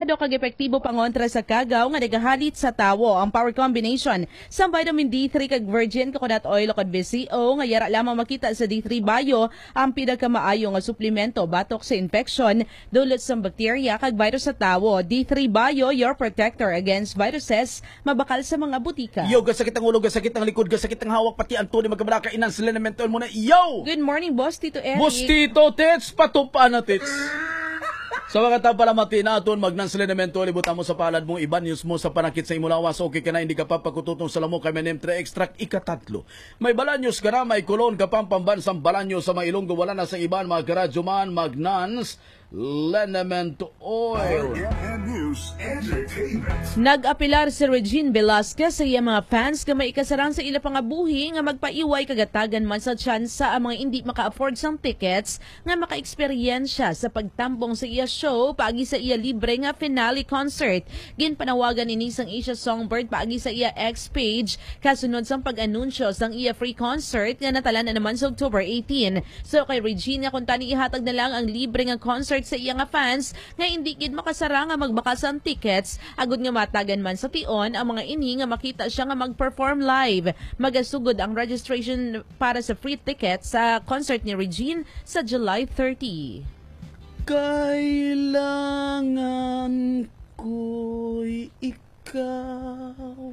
probado kag epektibo pangontra sa kagaw nga nagahalit sa tawo ang power combination sa vitamin D3 kag virgin coconut oil o BCO nga yara lamang makita sa D3 Bio ang pinakamaayo nga suplemento batok sa infection dulot sa bakterya kag virus sa tawo. D3 Bio, your protector against viruses mabakal sa mga butika. Yo, gasakit ang ulo, gasakit ang likod, gasakit ang hawak, pati ang tuni magkamala ka inan sila na mental mo na. Yo! Good morning, boss Tito Eric. Boss Tito, tits, patupa na tits. Sa mga tapalamati naton, magnansalinemento, libutan mo sa palad mong iban, news mo sa panakit sa imulawas, okay ka na, hindi ka pa pagkututong sa lamok, kay Menem 3 Extract, ikatatlo. May balanyos ka na, may kulon ka pang pambansang balanyo sa mga Ilonggo, wala na sa iban, mga karadyo man, magnans, Lenemento Oil. Nag-apilar si Regine Velasquez sa iya mga fans nga may ikasarang sa ila pangabuhi nga magpaiway kagatagan man sa tsansa ang mga hindi maka-afford sang tickets nga maka-eksperyensya sa pagtambong sa iya show paagi sa iya libre nga finale concert. Ginpanawagan ni sang Asia Songbird paagi sa iya X page kasunod sang pag-anunsyo sang iya free concert nga natalan na naman sa October 18. So kay Regine kung tani ihatag na lang ang libre nga concert sa iya nga fans nga hindi gid makasara nga magbakas ang tickets agud nga matagan man sa tion ang mga ini nga makita siya nga mag-perform live. Magasugod ang registration para sa free tickets sa concert ni Regine sa July 30. Kailangan ko'y ikaw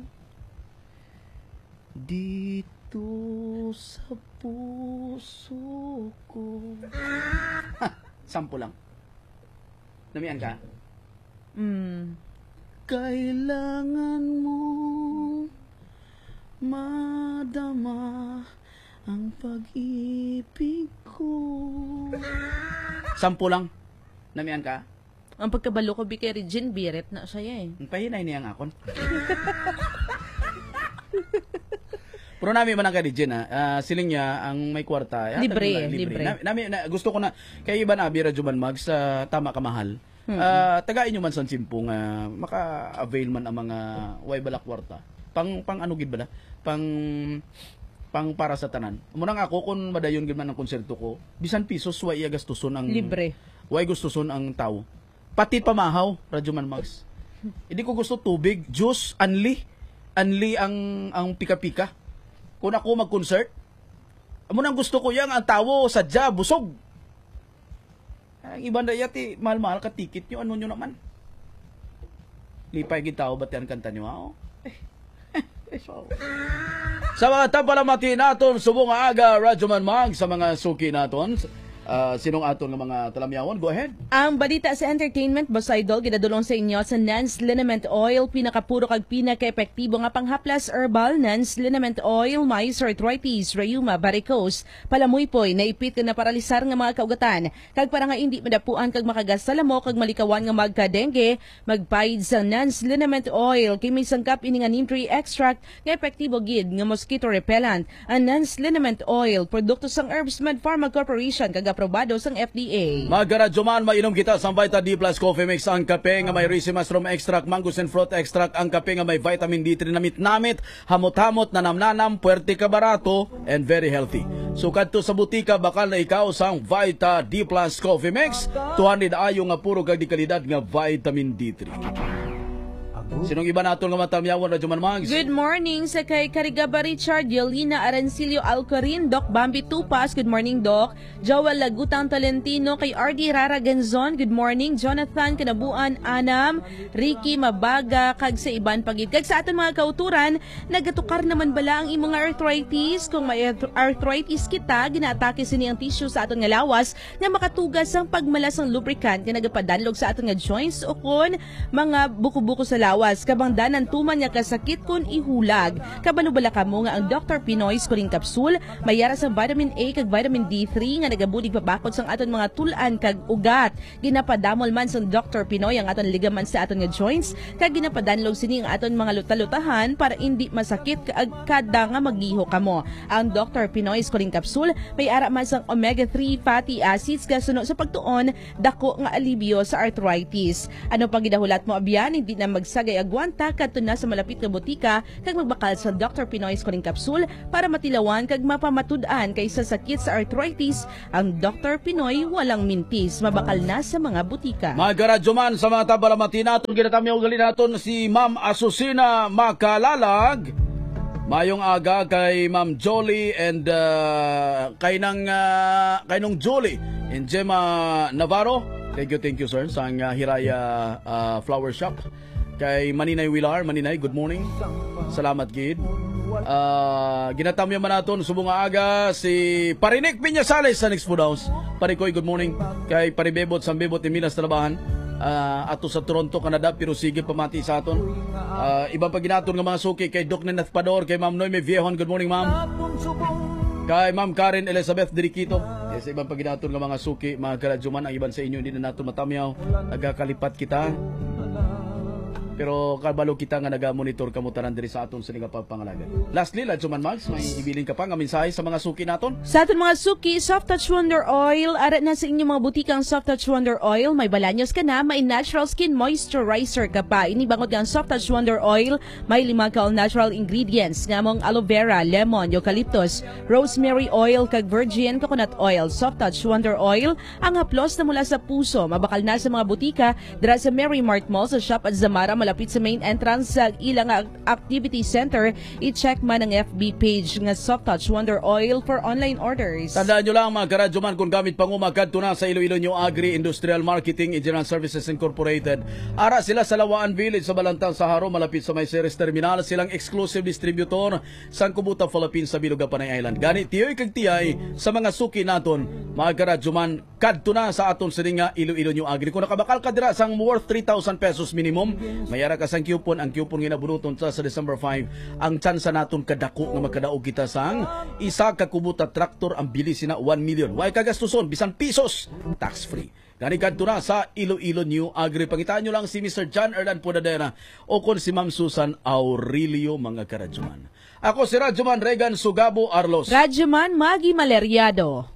dito sa puso ko. Sampo lang. Namian ka? Kailangan mo madama ang pag-ibig ko. Sampo lang. Namian ka? Ang pagkabalo ko kay Regine Biret na siya eh. Ang pahinay niyang akon. Pero namin man ang Regine siling niya ang may kwarta. Libre. Gusto ko na kay iba na Bira Juman Mag sa tama ka mahal. Tagain nyo man sa simpo nga maka-avail man ang mga way balak kwarta. Pang ano gid ba na? Pang para sa tanan. Munang ako kung madayon gid man ang konserto ko, bisan pisos way gastuson ang libre. Way gustuson ang tao. Pati pamahaw, Radyo Man Mags. Hindi ko gusto tubig, juice, anli ang pika-pika. Kung ako mag-concert, munang gusto ko yang ang tao sadya busog. Ang iba na yati, mahal-mahal ka ticket nyo, ano nyo naman? Lipay gitaw, ba't yan kanta nyo? Sa mga tapalamati naton, subong aga, Radyo Man Mag, sa mga suki naton, sinong aton ng mga talamyawon? Go ahead. Ang balita sa entertainment, Boss Idol, ginadulong sa inyo sa Nance Liniment Oil, pinakapuro kag pinaka-epektibo nga panghaplas herbal. Nance Liniment Oil, may arthritis, rheuma, varicose, palamuypoy, naipit ka na paralisar nga mga kaugatan. Kag para nga hindi madapuan kag makagas sa lamok kag malikawan nga magka-dengue, magpayid sa Nance Liniment Oil, kay may sangkap ini nga neem tree extract nga epektibo gid nga mosquito repellent. Ang Nance Liniment Oil, produkto sang Herbsmed Pharma Corporation, kag aprobado sang FDA. Magaradyo man, mainom kita sa Vita D Plus Coffee Mix, ang kape nga may risi mushroom extract, mangoes and fruit extract, ang kape nga may vitamin D3 namit-namit, hamot-hamot, nanam-nanam, puwerte ka barato, and very healthy. So kadto sa butika, bakal na ikaw sang Vita D Plus Coffee Mix, 200 ayo nga puro kag di kalidad nga vitamin D3. Sinong iba naton nga matamyawon, Radyo Man Mags? Good morning sa kay Carigaba Richard, Yolina Arancilio Alcorin, Doc Bambi Tupas, good morning Doc. Joel Lagutang Talentino, kay RD Rara Genzon, good morning. Jonathan Kanabuan Anam, Ricky Mabaga, kag sa iban pagid. Kag sa aton mga kauturan, nagatukar naman bala ang imong arthritis? Kung may arthritis kita, ginaatake sini ang tissue sa aton nga lawas nga makatugas ang pagmalas ng lubricant nga nagapadalog sa aton nga joints o kon mga buko-buko sa lawas. Kabangdanan tuman niya kasakit kun ihulag. Kabano bala kamo nga ang Dr. Pinoy Scoring Capsule mayara sa vitamin A kag vitamin D3 nga nagabulig pabakod sang aton mga tulan kag ugat. Ginapadamol man sang Dr. Pinoy ang aton ligaments sa aton nga joints kag ginapadanlog sini ang aton mga luta-lutahan para hindi masakit kada nga magiho kamo. Ang Dr. Pinoy Scoring Capsule may ara man sang omega-3 fatty acids kasuno sa pagtuon dako nga alibyo sa arthritis. Ano pang gidahulat mo abyan, hindi na sagay agwanta kadto na sa malapit nga botika kag magbakal sa Dr. Pinoy's kuning kapsul para matilawan kag mapamatud-an kaysa sakit sa arthritis. Ang Dr. Pinoy walang mintis, mabakal na sa mga butika. Magaradyo man sa mga tabalamati naton, ginatami ang gali naton si Ma'am Asusina Makalalag. Mayong aga kay Ma'am Jolie and kay nung Jolie and Gemma Navarro. Thank you sir sa Hiraya Flower Shop. Kay Maninay Wilar, Maninay, good morning. Salamat gid. Ginatamyo man naton subong aga si Parinik Piñasales sa Next Food House. Parikoy, good morning. Kay Paribebot Sambebot ni Minas Trabahan. Ato sa Toronto, Canada, pero sige pamati sa aton. Ibang paginaton ng mga suki kay Doc Neneth Pador, kay Ma'am Noyme Viehon, good morning ma'am. Kay Ma'am Karen Elizabeth Dirikito, sa ibang paginaton ng mga suki, mga karadyoman, ang iban sa inyo hindi na nato matamyaw, nagkakalipat kita. Pero kabalo kita nga naga-monitor kamutaran diri sa aton sa nga pagpangalagan. Lastly, Ladjuman Mags, may ibilin ka pa nga mensahe sa mga suki naton? Sa aton mga suki, Soft Touch Wonder Oil, arat na sa inyong mga butikang Soft Touch Wonder Oil, may balanyos ka na, may natural skin moisturizer ka pa. Inibangod nga ang Soft Touch Wonder Oil, may 5 ka natural ingredients, nga mong aloe vera, lemon, eucalyptus, rosemary oil, kag virgin coconut oil. Soft Touch Wonder Oil, ang haplos na mula sa puso, mabakal na sa mga butika, dira sa Mary Mart Mall, sa Shop at Zamara, malapit sa main entrance sa ilang activity center. I-check man ang FB page nga Soft Touch Wonder Oil for online orders. Tandaan nyo lang mga karadyoman, kung gamit pangumagad to na sa Iloilo New Agri Industrial Marketing and General Services Incorporated. Ara sila sa Lawaan Village sa Balantang Saharo, malapit sa May Ceres Terminal. Silang exclusive distributor sa Kubuta, Philippines sa Biluga, Panay Island. Gani tiyoy kag tiyay sa mga suki naton mga karadyoman, kadto na sa aton sininga Iloilo New Agri. Kung nakabakal ka dira sang worth 3,000 pesos minimum, mayara ka sang coupon. Ang coupon ginabunuton sa December 5. Ang tsansa naton kadako nga magkadaog kita sang isa ka Kubota tractor, ang bilis na 1 million. Way kagastuson bisan pesos, tax free. Gani kadto na sa Iloilo New Agri. Pangitaan nyo lang si Mr. John Erdan Podadera o kon si Ma'am Susan Aurelio, mga karadyoman. Ako si Radyoman Regan Sugabo Arlos. Radyoman Magi Maleriado.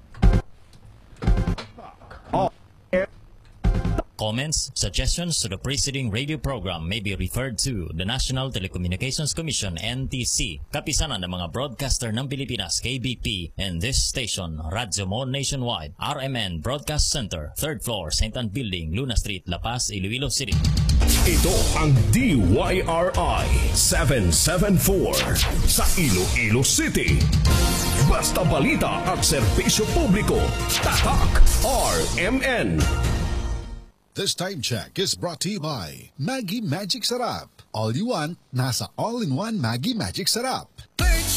Comments, suggestions to the preceding radio program may be referred to the National Telecommunications Commission, NTC, kapisanan ng mga broadcaster ng Pilipinas, KBP, and this station, Radyo Mo Nationwide, RMN Broadcast Center, 3rd floor, St. Anne Building, Luna Street, La Paz, Iloilo City. Ito ang DYRI 774 sa Iloilo City. Basta balita at serbisyo publiko, tatak RMN. This time check is brought to you by Maggi Magic Sarap. All you want, nasa all-in-one Maggi Magic Sarap.